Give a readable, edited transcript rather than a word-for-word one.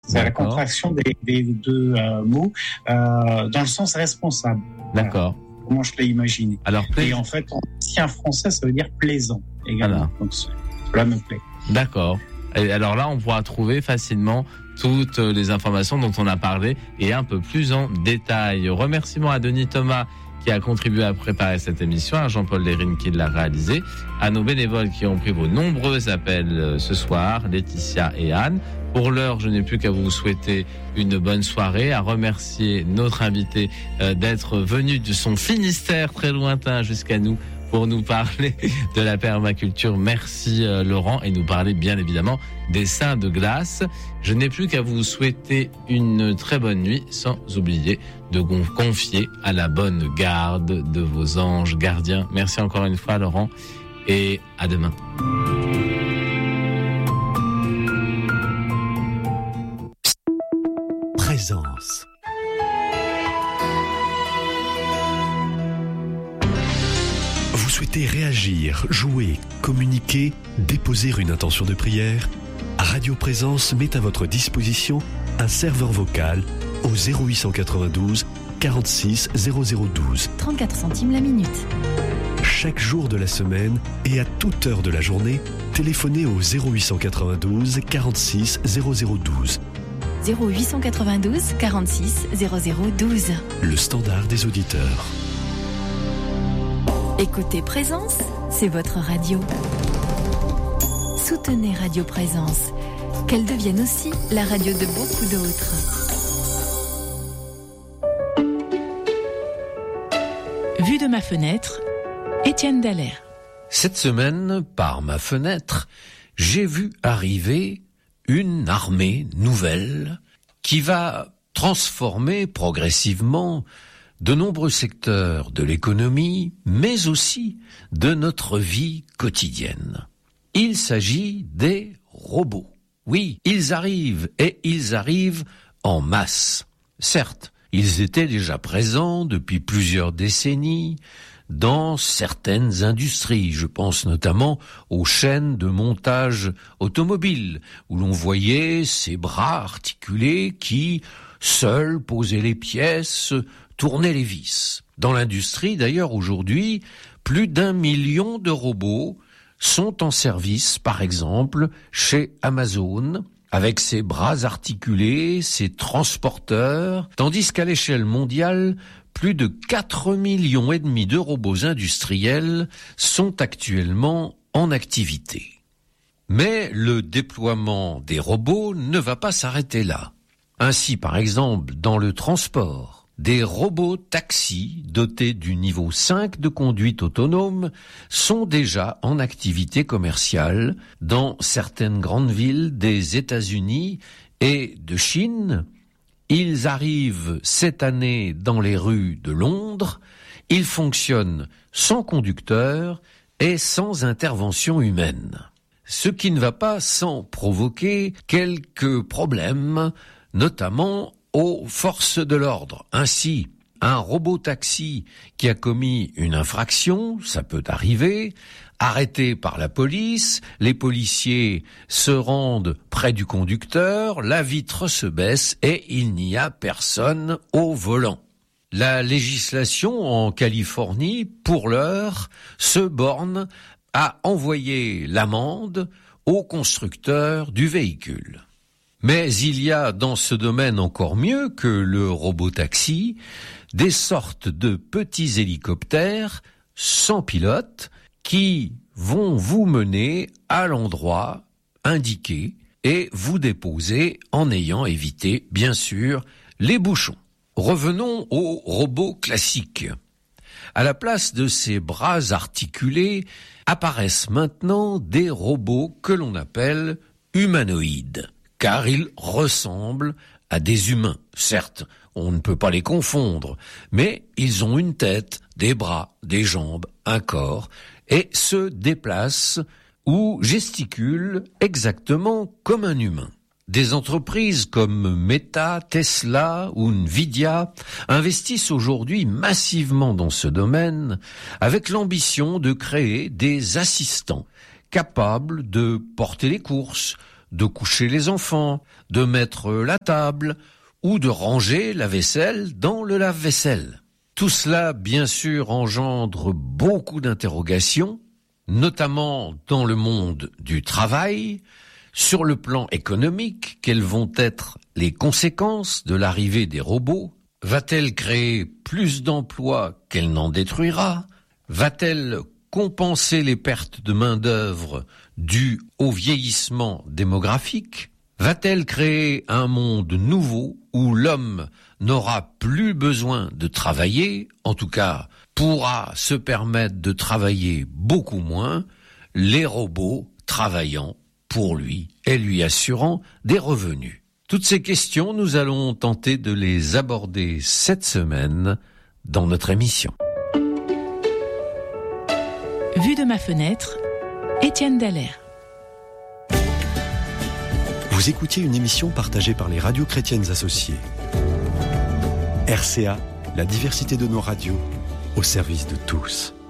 C'est la contraction des deux mots dans le sens responsable. D'accord. Comment je l'ai imaginé. Alors, et en fait, en ancien français, ça veut dire plaisant également. Voilà. Donc, cela me plaît. D'accord. Et alors là, on pourra trouver facilement toutes les informations dont on a parlé et un peu plus en détail. Remerciements à Denis Thomas qui a contribué à préparer cette émission, à Jean-Paul Lérine qui l'a réalisé, à nos bénévoles qui ont pris vos nombreux appels ce soir, Laetitia et Anne. Pour l'heure, je n'ai plus qu'à vous souhaiter une bonne soirée, à remercier notre invité d'être venu de son Finistère très lointain jusqu'à nous pour nous parler de la permaculture. Merci Laurent, et nous parler bien évidemment des seins de glace. Je n'ai plus qu'à vous souhaiter une très bonne nuit, sans oublier de vous confier à la bonne garde de vos anges gardiens. Merci encore une fois Laurent, et à demain. Présence. Vous souhaitez réagir, jouer, communiquer, déposer une intention de prière? Radio Présence met à votre disposition un serveur vocal au 0892 46 0012. 34 centimes la minute. Chaque jour de la semaine et à toute heure de la journée, téléphonez au 0892 46 0012. 0892 46 0012. Le standard des auditeurs. Écoutez Présence, c'est votre radio. Soutenez Radio Présence, qu'elle devienne aussi la radio de beaucoup d'autres. Vue de ma fenêtre, Étienne Dallaire. Cette semaine, par ma fenêtre, j'ai vu arriver une armée nouvelle qui va transformer progressivement de nombreux secteurs de l'économie, mais aussi de notre vie quotidienne. Il s'agit des robots. Oui, ils arrivent, et ils arrivent en masse. Certes, ils étaient déjà présents depuis plusieurs décennies dans certaines industries. Je pense notamment aux chaînes de montage automobile, où l'on voyait ces bras articulés qui, seuls, posaient les pièces, tournaient les vis. Dans l'industrie, d'ailleurs, aujourd'hui, plus d'1 million de robots sont en service, par exemple, chez Amazon, avec ses bras articulés, ses transporteurs, tandis qu'à l'échelle mondiale, plus de 4,5 millions de robots industriels sont actuellement en activité. Mais le déploiement des robots ne va pas s'arrêter là. Ainsi, par exemple, dans le transport, des robots taxis dotés du niveau 5 de conduite autonome sont déjà en activité commerciale dans certaines grandes villes des États-Unis et de Chine. Ils arrivent cette année dans les rues de Londres. Ils fonctionnent sans conducteur et sans intervention humaine. Ce qui ne va pas sans provoquer quelques problèmes, notamment aux forces de l'ordre. Ainsi, un robot taxi qui a commis une infraction, ça peut arriver, arrêté par la police, les policiers se rendent près du conducteur, la vitre se baisse et il n'y a personne au volant. La législation en Californie, pour l'heure, se borne à envoyer l'amende au constructeur du véhicule. Mais il y a dans ce domaine encore mieux que le robot-taxi, des sortes de petits hélicoptères sans pilote qui vont vous mener à l'endroit indiqué et vous déposer en ayant évité, bien sûr, les bouchons. Revenons aux robots classiques. À la place de ces bras articulés, apparaissent maintenant des robots que l'on appelle humanoïdes. Car ils ressemblent à des humains. Certes, on ne peut pas les confondre, mais ils ont une tête, des bras, des jambes, un corps, et se déplacent ou gesticulent exactement comme un humain. Des entreprises comme Meta, Tesla ou Nvidia investissent aujourd'hui massivement dans ce domaine avec l'ambition de créer des assistants capables de porter les courses, de coucher les enfants, de mettre la table ou de ranger la vaisselle dans le lave-vaisselle. Tout cela, bien sûr, engendre beaucoup d'interrogations, notamment dans le monde du travail. Sur le plan économique, quelles vont être les conséquences de l'arrivée des robots? Va-t-elle créer plus d'emplois qu'elle n'en détruira? Va-t-elle compenser les pertes de main-d'œuvre dues au vieillissement démographique? Va-t-elle créer un monde nouveau où l'homme n'aura plus besoin de travailler, en tout cas pourra se permettre de travailler beaucoup moins, les robots travaillant pour lui et lui assurant des revenus? Toutes ces questions, nous allons tenter de les aborder cette semaine dans notre émission. Vue de ma fenêtre, Étienne Dallaire. Vous écoutiez une émission partagée par les radios chrétiennes associées. RCA, la diversité de nos radios, au service de tous.